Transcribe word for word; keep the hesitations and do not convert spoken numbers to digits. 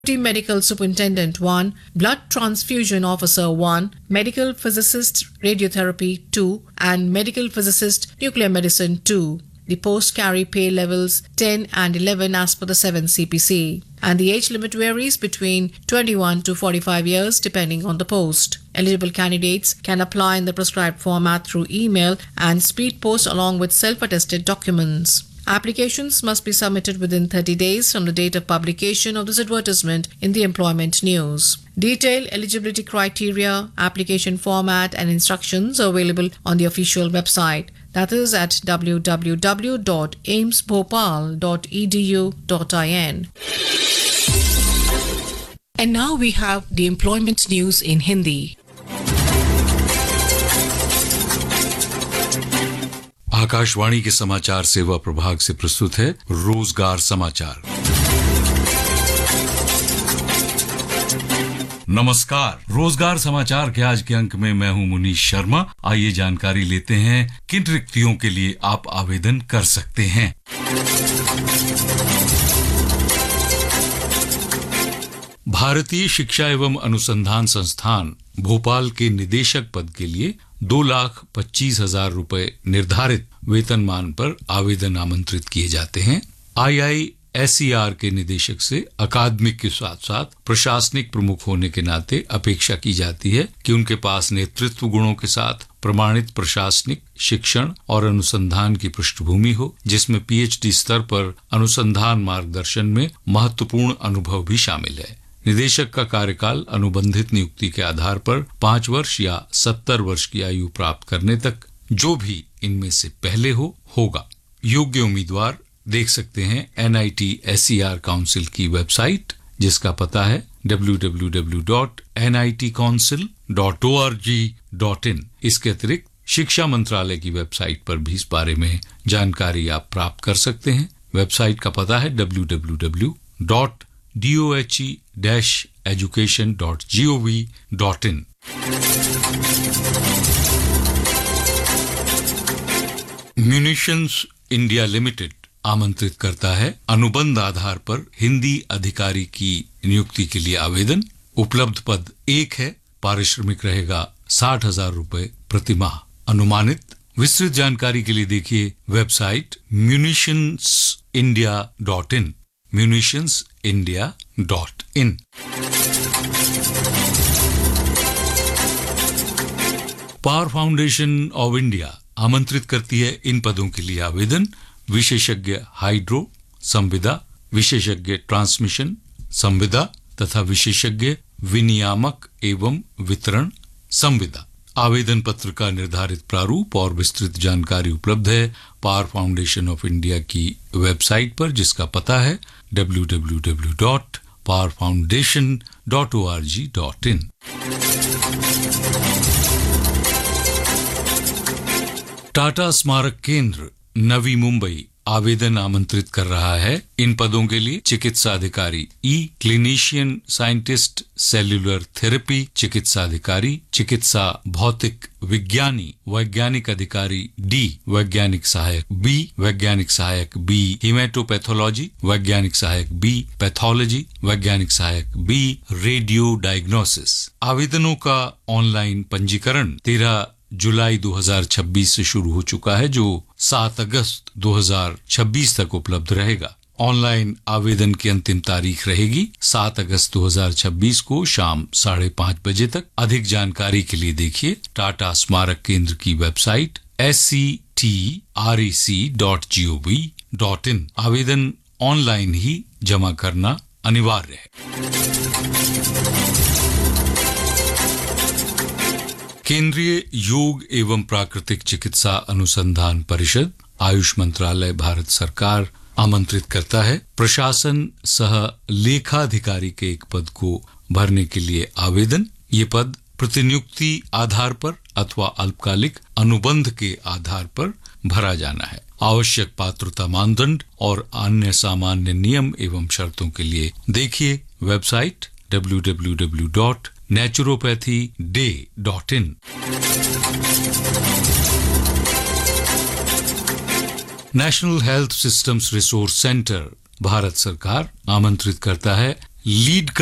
Deputy Medical Superintendent one, Blood Transfusion Officer one, Medical Physicist Radiotherapy two, and Medical Physicist Nuclear Medicine two. The posts carry pay levels ten and eleven as per the seven C P C, and the age limit varies between twenty-one to forty-five years depending on the post. Eligible candidates can apply in the prescribed format through email and speed post along with self-attested documents. Applications must be submitted within thirty days from the date of publication of this advertisement in the employment news. Detailed eligibility criteria, application format and instructions are available on the official website. That is at w w w dot a i m s bhopal dot e d u dot in. And now we have the employment news in Hindi. Akashvani के समाचार सेवा प्रभाग से प्रस्तुत है रोजगार समाचार। नमस्कार, रोजगार समाचार के आज के अंक में मैं हूं मुनीश शर्मा। आइए जानकारी लेते हैं किन रिक्तियों के लिए आप आवेदन कर सकते हैं। भारतीय शिक्षा एवं अनुसंधान संस्थान भोपाल के निदेशक पद के लिए दो लाख पच्चीस हजार रूपए निर्धारित वेतनमान पर आवेदन आमंत्रित किए जाते हैं। आई आई एस ई आर के निदेशक से अकादमिक के साथ साथ प्रशासनिक प्रमुख होने के नाते अपेक्षा की जाती है कि उनके पास नेतृत्व गुणों के साथ प्रमाणित प्रशासनिक शिक्षण और अनुसंधान की पृष्ठभूमि हो, जिसमें पी एच डी स्तर पर अनुसंधान मार्गदर्शन में महत्वपूर्ण अनुभव भी शामिल है। निदेशक का कार्यकाल अनुबंधित नियुक्ति के आधार पर पाँच वर्ष या सत्तर वर्ष की आयु प्राप्त करने तक जो भी इनमें से पहले हो होगा। योग्य उम्मीदवार देख सकते हैं N I T S E R council की वेबसाइट, जिसका पता है W W W dot N I T council dot O R G dot in. इसके अतिरिक्त शिक्षा मंत्रालय की वेबसाइट पर भी इस बारे में जानकारी आप प्राप्त कर सकते हैं। वेबसाइट का पता है W W W dot D O H E dash education dot G O V dot in. Munitions India limited आमंत्रित करता है अनुबंध आधार पर हिंदी अधिकारी की नियुक्ति के लिए आवेदन। उपलब्ध पद एक है। पारिश्रमिक रहेगा साठ हजार रूपए प्रति माह। अनुमानित विस्तृत जानकारी के लिए देखिए website munitions India dot in, munitions India dot in. Power foundation of India आमंत्रित करती है इन पदों के लिए आवेदन। विशेषज्ञ हाइड्रो संविदा, विशेषज्ञ ट्रांसमिशन संविदा तथा विशेषज्ञ विनियामक एवं वितरण संविदा। आवेदन पत्र का निर्धारित प्रारूप और विस्तृत जानकारी उपलब्ध है पावर फाउंडेशन ऑफ इंडिया की वेबसाइट पर, जिसका पता है W W W dot power foundation dot O R G dot in. Tata स्मारक केंद्र नवी मुंबई आवेदन आमंत्रित कर रहा है इन पदों के लिए चिकित्सा अधिकारी ई, क्लिनिशियन साइंटिस्ट सेल्यूलर थेरेपी चिकित्सा अधिकारी, चिकित्सा भौतिक विज्ञानी वैज्ञानिक अधिकारी डी, वैज्ञानिक सहायक बी, वैज्ञानिक सहायक बी हिमेटोपैथोलॉजी, वैज्ञानिक सहायक बी पैथोलॉजी, वैज्ञानिक सहायक बी रेडियो डायग्नोसिस। आवेदनों का ऑनलाइन पंजीकरण तेरह जुलाई दो हज़ार छब्बीस से शुरू हो चुका है, जो सात अगस्त दो हज़ार छब्बीस तक उपलब्ध रहेगा। ऑनलाइन आवेदन की अंतिम तारीख रहेगी सात अगस्त दो हज़ार छब्बीस को शाम साढ़े पाँच बजे तक। अधिक जानकारी के लिए देखिए टाटा स्मारक केंद्र की website S C T R E C dot G O V dot in. आवेदन ऑनलाइन ही जमा करना अनिवार्य है। केंद्रीय योग एवं प्राकृतिक चिकित्सा अनुसंधान परिषद आयुष मंत्रालय भारत सरकार आमंत्रित करता है प्रशासन सह लेखाधिकारी के एक पद को भरने के लिए आवेदन। ये पद प्रतिनियुक्ति आधार पर अथवा अल्पकालिक अनुबंध के आधार पर भरा जाना है। आवश्यक पात्रता मानदंड और अन्य सामान्य नियम एवं शर्तों के लिए देखिए website W W W dot naturopathy day dot in. National health systems resource centre Bharat सरकार आमंत्रित करता है लीड